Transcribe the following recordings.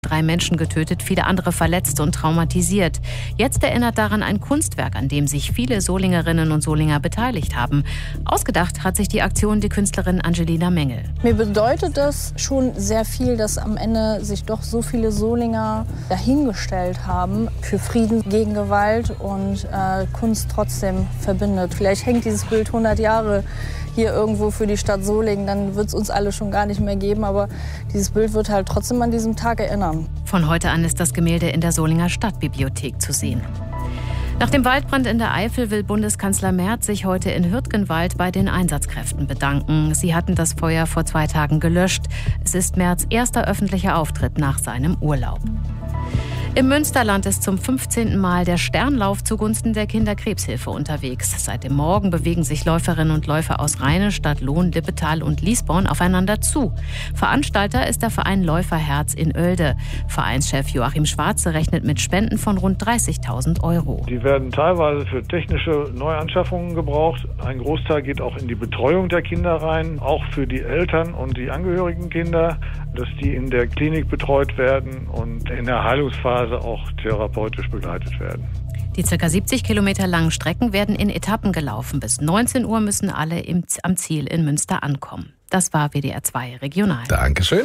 3 Menschen getötet, viele andere verletzt und traumatisiert. Jetzt erinnert daran ein Kunstwerk, an dem sich viele Solingerinnen und Solinger beteiligt haben. Ausgedacht hat sich die Aktion die Künstlerin Angelina Mengel. Mir bedeutet das schon sehr viel, dass am Ende sich doch so viele Solinger dahingestellt haben für Frieden gegen Gewalt und Kunst trotzdem verbindet. Vielleicht hängt dieses Bild 100 Jahre hier irgendwo für die Stadt Solingen, dann wird es uns alle schon gar nicht mehr geben. Aber dieses Bild wird halt trotzdem an diesem Tag erinnern. Von heute an ist das Gemälde in der Solinger Stadtbibliothek zu sehen. Nach dem Waldbrand in der Eifel will Bundeskanzler Merz sich heute in Hürtgenwald bei den Einsatzkräften bedanken. Sie hatten das Feuer vor 2 Tagen gelöscht. Es ist Merz' erster öffentlicher Auftritt nach seinem Urlaub. Im Münsterland ist zum 15. Mal der Sternlauf zugunsten der Kinderkrebshilfe unterwegs. Seit dem Morgen bewegen sich Läuferinnen und Läufer aus Rheine, Stadtlohn, Lippetal und Liesborn aufeinander zu. Veranstalter ist der Verein Läuferherz in Oelde. Vereinschef Joachim Schwarze rechnet mit Spenden von rund 30.000 €. Die werden teilweise für technische Neuanschaffungen gebraucht. Ein Großteil geht auch in die Betreuung der Kinder rein, auch für die Eltern und die angehörigen Kinder, dass die in der Klinik betreut werden und in der Heilungsphase auch therapeutisch begleitet werden. Die ca. 70 Kilometer langen Strecken werden in Etappen gelaufen. Bis 19 Uhr müssen alle am Ziel in Münster ankommen. Das war WDR 2 Regional. Dankeschön.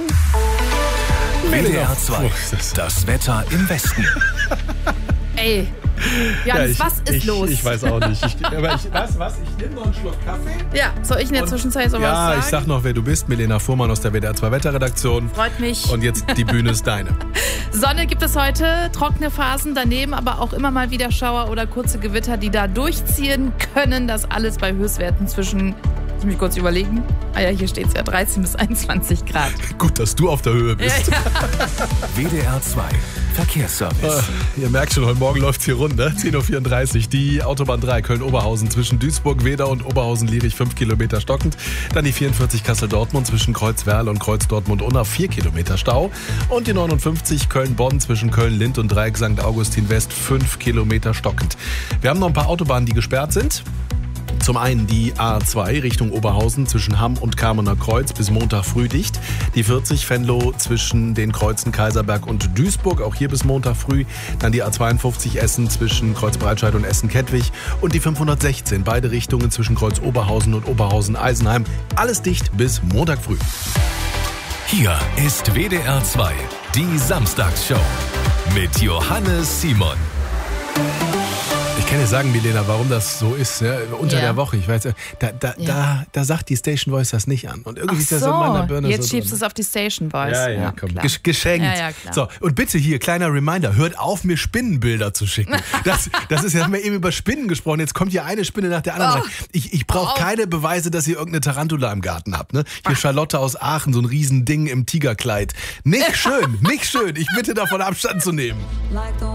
WDR 2, das Wetter im Westen. Ey, Jans, was ist los? Ich weiß auch nicht. Ich nehme noch einen Schluck Kaffee. Ja, soll ich in der Zwischenzeit sowas sagen? Ja, ich sag noch, wer du bist. Milena Fuhrmann aus der WDR 2 Wetterredaktion. Freut mich. Und jetzt die Bühne ist deine. Sonne gibt es heute, trockene Phasen, daneben aber auch immer mal wieder Schauer oder kurze Gewitter, die da durchziehen können. Das alles bei Höchstwerten zwischen, lass mich kurz überlegen, hier steht es ja, 13 bis 21 Grad. Gut, dass du auf der Höhe bist. Ja. WDR 2, Verkehrsservice. Ihr merkt schon, heute Morgen läuft es hier runter. 10.34 Uhr. Die Autobahn 3 Köln-Oberhausen zwischen Duisburg-Wedau und Oberhausen-Lierich 5 Kilometer stockend. Dann die 44 Kassel-Dortmund zwischen Kreuz-Werl und Kreuz-Dortmund-Unna 4 Kilometer Stau. Und die 59 Köln-Bonn zwischen Köln-Lind und Dreieck St. Augustin West 5 Kilometer stockend. Wir haben noch ein paar Autobahnen, die gesperrt sind. Zum einen die A2 Richtung Oberhausen zwischen Hamm und Kamener Kreuz bis Montag früh dicht. Die 40 Venlo zwischen den Kreuzen Kaiserberg und Duisburg, auch hier bis Montag früh. Dann die A52 Essen zwischen Kreuz Breitscheid und Essen-Kettwig. Und die 516, beide Richtungen zwischen Kreuz Oberhausen und Oberhausen-Eisenheim. Alles dicht bis Montag früh. Hier ist WDR 2, die Samstagsshow mit Johannes Simon. Ich kann dir sagen, Milena, warum das so ist, ja, unter der Woche. Ich weiß, da sagt die Station Voice das nicht an. Und irgendwie ist das in meiner Birne jetzt so schiebst du es auf die Station Voice. Ja, komm. Klar. Geschenkt. Ja, klar. So, und bitte hier, kleiner Reminder, hört auf, mir Spinnenbilder zu schicken. Das ist, haben wir eben über Spinnen gesprochen, jetzt kommt hier eine Spinne nach der anderen. Ich brauche keine Beweise, dass ihr irgendeine Tarantula im Garten habt. Ne? Hier Charlotte aus Aachen, so ein Riesending im Tigerkleid. Nicht schön, nicht schön. Ich bitte davon Abstand zu nehmen.